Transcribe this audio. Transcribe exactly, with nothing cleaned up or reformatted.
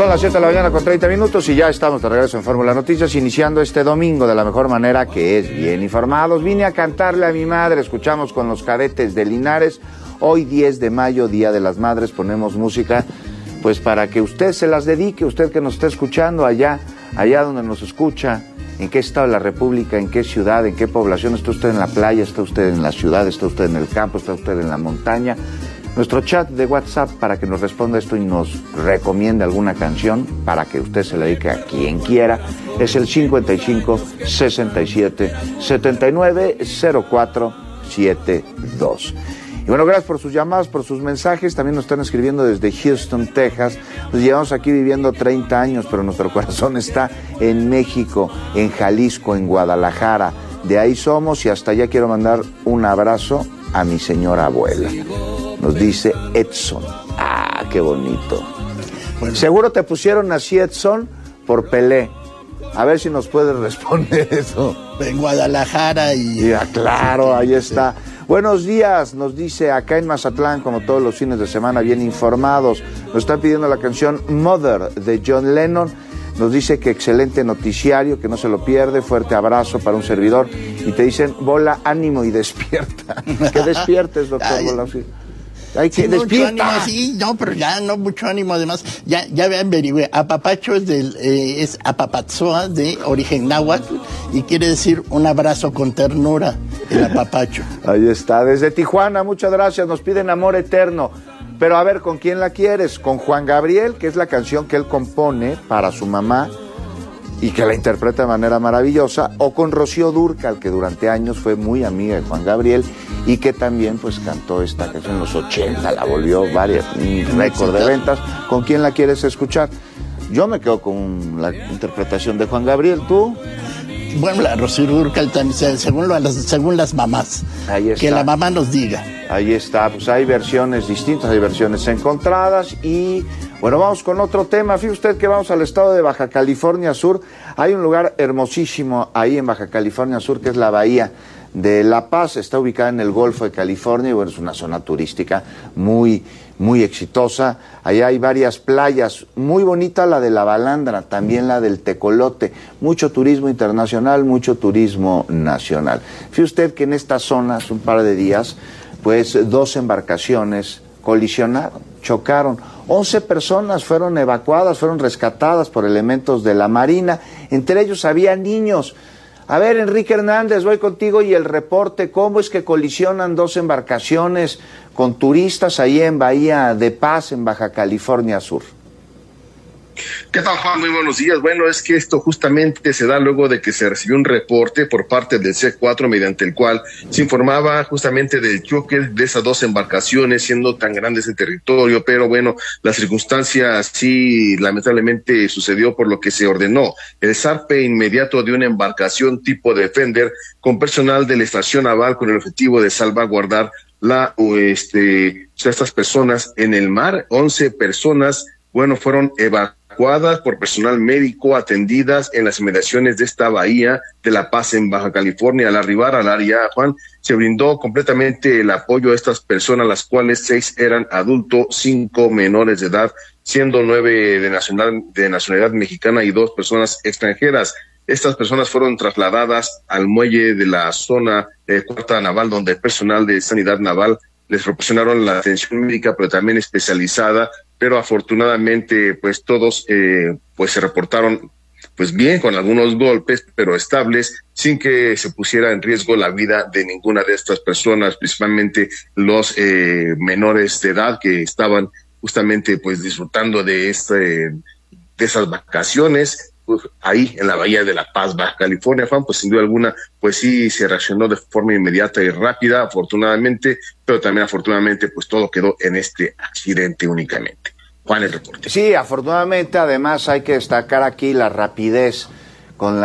Son las siete de la mañana con treinta minutos y ya estamos de regreso en Fórmula Noticias, iniciando este domingo de la mejor manera, que es bien informados. Vine a cantarle a mi madre, escuchamos con los Cadetes de Linares. Hoy diez de mayo, Día de las Madres, ponemos música pues para que usted se las dedique, usted que nos está escuchando allá, allá donde nos escucha, en qué estado de la República, en qué ciudad, en qué población. Está usted en la playa, está usted en la ciudad, está usted en el campo, está usted en la montaña. Nuestro chat de WhatsApp para que nos responda esto y nos recomiende alguna canción para que usted se la dedique a quien quiera es el cincuenta y cinco, sesenta y siete, setenta y nueve, cero cuatro setenta y dos. Y bueno, gracias por sus llamadas, por sus mensajes. También nos están escribiendo desde Houston, Texas. Nos llevamos aquí viviendo treinta años, pero nuestro corazón está en México, en Jalisco, en Guadalajara. De ahí somos y hasta allá quiero mandar un abrazo a mi señora abuela. Nos dice Edson. Ah, qué bonito. Bueno. Seguro te pusieron así, Edson, por Pelé. A ver si nos puedes responder eso. En Guadalajara y... Ya, claro, ahí está. Buenos días, nos dice acá en Mazatlán, como todos los fines de semana, bien informados. Nos están pidiendo la canción Mother de John Lennon. Nos dice que excelente noticiario, que no se lo pierde. Fuerte abrazo para un servidor. Y te dicen, Bola, ánimo y despierta. Que despiertes, doctor Ay, Bola. Sí. Hay que sí, despierta. Mucho ánimo, sí, no, pero ya no mucho ánimo. Además, ya, ya vean, averigüé. Apapacho es del, eh, es apapatzoa, de origen náhuatl, y quiere decir un abrazo con ternura, el apapacho. Ahí está, desde Tijuana, muchas gracias. Nos piden Amor Eterno. Pero a ver, ¿con quién la quieres? Con Juan Gabriel, que es la canción que él compone para su mamá y que la interpreta de manera maravillosa, o con Rocío Dúrcal, que durante años fue muy amiga de Juan Gabriel y que también pues cantó esta canción en los ochenta, la volvió varias, un récord de ventas. ¿Con quién la quieres escuchar? Yo me quedo con la interpretación de Juan Gabriel, ¿tú? Bueno, la Rocío Dúrcal también, según, las, según las mamás. Ahí está. Que la mamá nos diga. Ahí está, pues hay versiones distintas, hay versiones encontradas. Y bueno, vamos con otro tema. Fíjese usted que vamos al estado de Baja California Sur. Hay un lugar hermosísimo ahí en Baja California Sur, que es la Bahía de La Paz. Está ubicada en el Golfo de California y bueno, es una zona turística muy, muy exitosa. Allá hay varias playas, muy bonita la de La Balandra, también la del Tecolote. Mucho turismo internacional, mucho turismo nacional. Fíjese usted que en estas zonas, un par de días, pues dos embarcaciones colisionaron, chocaron. once personas fueron evacuadas, fueron rescatadas por elementos de la Marina. Entre ellos había niños. A ver, Enrique Hernández, voy contigo y el reporte. ¿Cómo es que colisionan dos embarcaciones con turistas ahí en Bahía de Paz, en Baja California Sur? ¿Qué tal, Juan? Muy buenos días. Bueno, es que esto justamente se da luego de que se recibió un reporte por parte del C cuatro, mediante el cual se informaba justamente del choque de esas dos embarcaciones, siendo tan grande ese territorio, pero bueno, la circunstancia sí lamentablemente sucedió, por lo que se ordenó el zarpe inmediato de una embarcación tipo Defender con personal de la estación naval con el objetivo de salvaguardar la, este, estas personas en el mar. once personas, bueno, fueron evacuadas por personal médico, atendidas en las inmediaciones de esta bahía de La Paz en Baja California. Al arribar al área, Juan, se brindó completamente el apoyo a estas personas, las cuales seis eran adultos, cinco menores de edad, siendo nueve de nacional, de nacionalidad mexicana y dos personas extranjeras. Estas personas fueron trasladadas al muelle de la zona eh, cuarta naval, donde el personal de sanidad naval les proporcionaron la atención médica, pero también especializada, pero afortunadamente pues todos eh, pues se reportaron pues bien, con algunos golpes, pero estables, sin que se pusiera en riesgo la vida de ninguna de estas personas, principalmente los eh, menores de edad que estaban justamente pues disfrutando de este de esas vacaciones. Pues, ahí en la Bahía de La Paz, Baja California, Juan, pues sin duda alguna, pues sí se reaccionó de forma inmediata y rápida, afortunadamente, pero también afortunadamente, pues todo quedó en este accidente únicamente. Juan, el reporte. Sí, afortunadamente, además hay que destacar aquí la rapidez con la